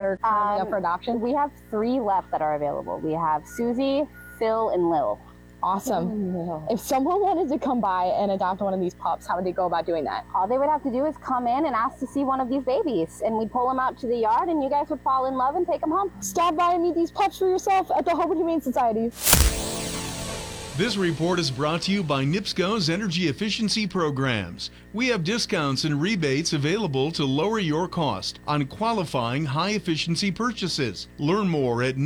are currently up for adoption? We have 3 left that are available. We have Susie, Phil, and Lil. Awesome. If someone wanted to come by and adopt one of these pups, how would they go about doing that? All they would have to do is come in and ask to see one of these babies, and we'd pull them out to the yard, and you guys would fall in love and take them home. Stop by and meet these pups for yourself at the Hope and Humane Society. This report is brought to you by NIPSCO's energy efficiency programs. We have discounts and rebates available to lower your cost on qualifying high-efficiency purchases. Learn more at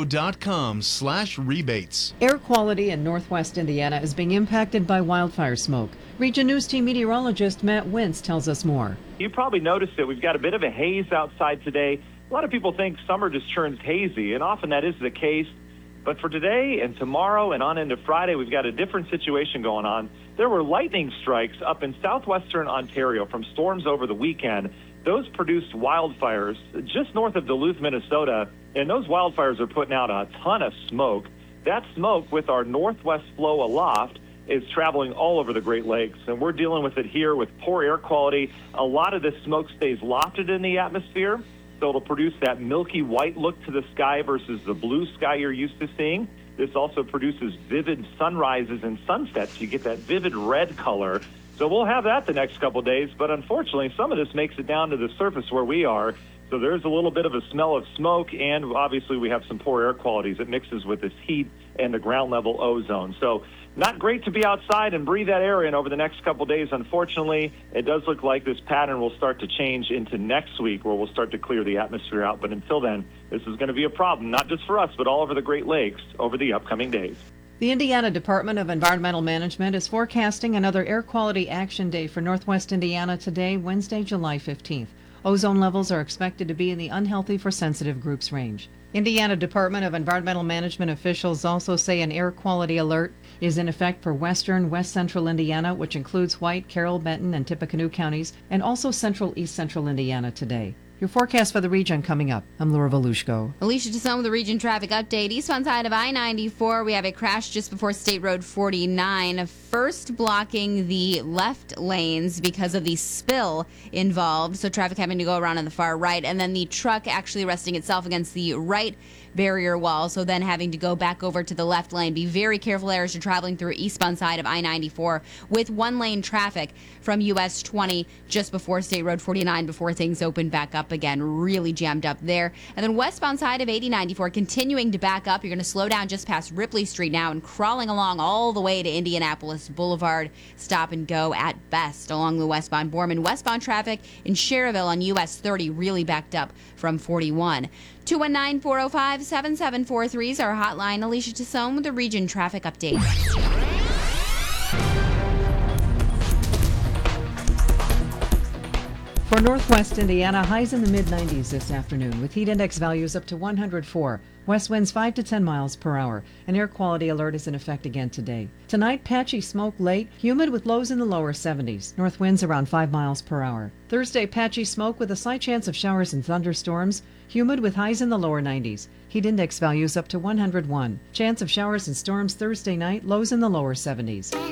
nipsco.com/rebates. Air quality in northwest Indiana is being impacted by wildfire smoke. Region News Team meteorologist Matt Wintz tells us more. You probably noticed that we've got a bit of a haze outside today. A lot of people think summer just turns hazy, and often that is the case. But for today and tomorrow and on into Friday, we've got a different situation going on. There were lightning strikes up in southwestern Ontario from storms over the weekend. Those produced wildfires just north of Duluth, Minnesota, and those wildfires are putting out a ton of smoke. That smoke, with our northwest flow aloft, is traveling all over the Great Lakes, and we're dealing with it here with poor air quality. A lot of this smoke stays lofted in the atmosphere, so it'll produce that milky white look to the sky versus the blue sky you're used to seeing. This also produces vivid sunrises and sunsets. You get that vivid red color. So we'll have that the next couple of days, but unfortunately, some of this makes it down to the surface where we are. So there's a little bit of a smell of smoke, and obviously we have some poor air qualities. It mixes with this heat and the ground level ozone. So not great to be outside and breathe that air in over the next couple of days. Unfortunately, it does look like this pattern will start to change into next week, where we'll start to clear the atmosphere out. But until then, this is going to be a problem, not just for us, but all over the Great Lakes over the upcoming days. The Indiana Department of Environmental Management is forecasting another air quality action day for northwest Indiana today, Wednesday, July 15th. Ozone levels are expected to be in the unhealthy for sensitive groups range. Indiana Department of Environmental Management officials also say an air quality alert is in effect for western, west central Indiana, which includes White, Carroll, Benton, and Tippecanoe counties, and also central, east central Indiana today. Your forecast for the region coming up. I'm Laura Volushko. Alicia Tassone with the region traffic update. Eastbound side of I-94, we have a crash just before State Road 49. First blocking the left lanes because of the spill involved. So traffic having to go around on the far right. And then the truck actually resting itself against the right barrier wall, so then having to go back over to the left lane. Be very careful there as you're traveling through eastbound side of I-94 with one-lane traffic from US 20 just before State Road 49 before things open back up again. Really jammed up there. And then westbound side of 8094 continuing to back up. You're going to slow down just past Ripley Street now and crawling along all the way to Indianapolis Boulevard. Stop and go at best along the westbound Borman. Westbound traffic in Cherville on US 30 really backed up from 41. 219-405-7743 is our hotline. Alicia Tassone with the Region Traffic Update. For northwest Indiana, highs in the mid-90s this afternoon with heat index values up to 104. West winds 5 to 10 miles per hour. An air quality alert is in effect again today. Tonight, patchy smoke late, humid with lows in the lower 70s. North winds around 5 miles per hour. Thursday, patchy smoke with a slight chance of showers and thunderstorms. Humid with highs in the lower 90s. Heat index values up to 101. Chance of showers and storms Thursday night, lows in the lower 70s.